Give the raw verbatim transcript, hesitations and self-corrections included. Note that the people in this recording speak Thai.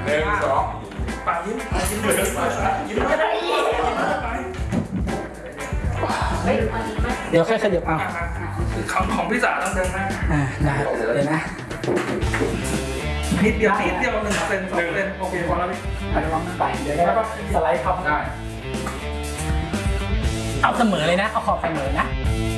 หนึ่งสองปากยิ้มปากยิ้มเลยยิ้มไม่ได้เดี๋ยวแค่ขยับเอาของของพี่สาวต้องเดินหน้าอ่าได้เดี๋ยวนะนิดเดียวนิดเดียวหนึ่งเซนสองเซนโอเคพอแล้วพี่ระวังไปเดี๋ยวได้ปะสไลด์ท็อปได้เอาเสมอเลยนะเอาขอบเสมอนะ